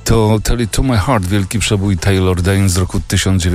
To Tell It To My Heart, wielki przebój Taylor Dayne z roku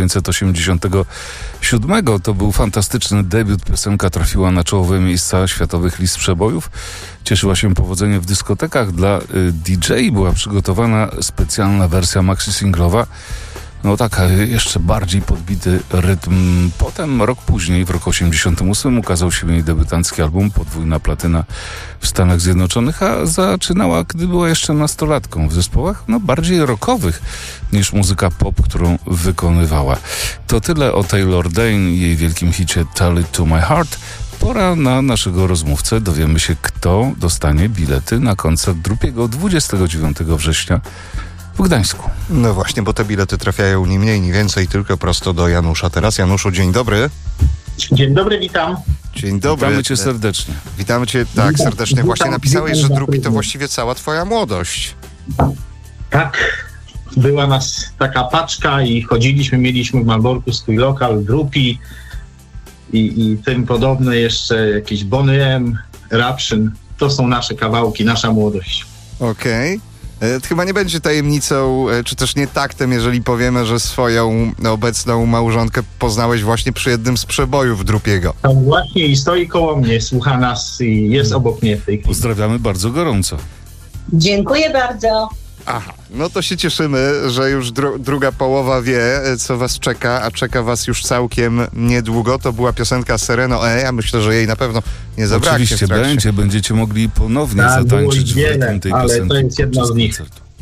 1987. To był fantastyczny debiut. Piosenka trafiła na czołowe miejsca światowych list przebojów. Cieszyła się powodzeniem w dyskotekach. Dla DJ była przygotowana specjalna wersja maxi-singlowa. No taka, jeszcze bardziej podbity rytm. Potem, rok później, w roku 1988 ukazał się jej debiutancki album, podwójna platyna w Stanach Zjednoczonych, a zaczynała, gdy była jeszcze nastolatką, w zespołach bardziej rockowych niż muzyka pop, którą wykonywała. To tyle o Taylor Dayne i jej wielkim hicie Tell It To My Heart. Pora na naszego rozmówcę. Dowiemy się, kto dostanie bilety na koncert Drupiego 29 września w Gdańsku. No właśnie, bo te bilety trafiają ni mniej, ni więcej, tylko prosto do Janusza. Teraz Januszu, dzień dobry. Dzień dobry, witam. Dzień dobry. Witamy cię serdecznie. Witamy cię tak serdecznie. Właśnie napisałeś, że Drupi to właściwie cała twoja młodość. Tak, była nas taka paczka i chodziliśmy, mieliśmy w Malborku swój lokal, Drupi i tym podobne jeszcze jakieś Boney M, Rapszyn. To są nasze kawałki, nasza młodość. Okej. Chyba nie będzie tajemnicą, czy też nie taktem, jeżeli powiemy, że swoją obecną małżonkę poznałeś właśnie przy jednym z przebojów Drupiego. Tam właśnie i stoi koło mnie, słucha nas i jest obok mnie w tej chwili. Pozdrawiamy bardzo gorąco. Dziękuję bardzo. Aha, no to się cieszymy, że już druga połowa wie, co was czeka, a czeka was już całkiem niedługo. To była piosenka Sereno. Ja myślę, że jej na pewno nie zabraknie. Oczywiście będziecie mogli ponownie zatańczyć w rytm tej ale piosenki. to jest jedna z nich.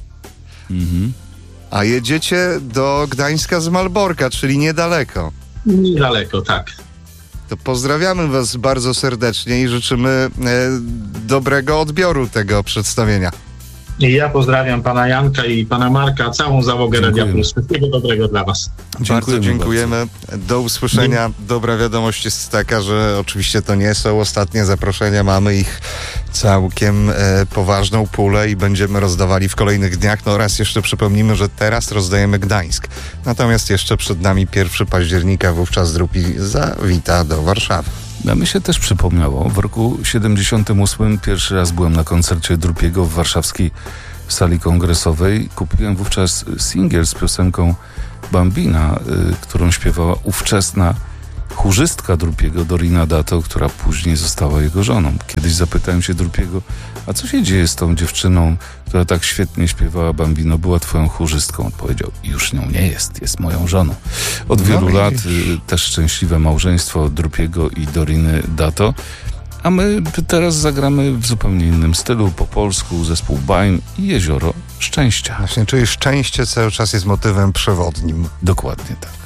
A jedziecie do Gdańska z Malborka, czyli niedaleko. Niedaleko, tak. To pozdrawiamy was bardzo serdecznie i życzymy dobrego odbioru tego przedstawienia. I ja pozdrawiam pana Janka i pana Marka, całą załogę Radia Plus. Wszystkiego dobrego dla was. Bardzo dziękujemy. Do usłyszenia. Dobra wiadomość jest taka, że oczywiście to nie są ostatnie zaproszenia. Mamy ich całkiem poważną pulę i będziemy rozdawali w kolejnych dniach. No raz jeszcze przypomnimy, że teraz rozdajemy Gdańsk. Natomiast jeszcze przed nami 1 października, wówczas Drupi zawita do Warszawy. A mi się też przypomniało, w roku 78 pierwszy raz byłem na koncercie Drupiego w warszawskiej sali kongresowej. Kupiłem wówczas singiel z piosenką Bambina, którą śpiewała ówczesna chórzystka Drupiego, Dorina Dato, która później została jego żoną. Kiedyś zapytałem się Drupiego, a co się dzieje z tą dziewczyną, która tak świetnie śpiewała Bambino, była twoją chórzystką? Odpowiedział, już nią nie jest, jest moją żoną. Od wielu lat też szczęśliwe małżeństwo Drupiego i Doriny Dato. A my teraz zagramy w zupełnie innym stylu, po polsku, zespół Baim i Jezioro Szczęścia. Właśnie, czyli szczęście cały czas jest motywem przewodnim. Dokładnie tak.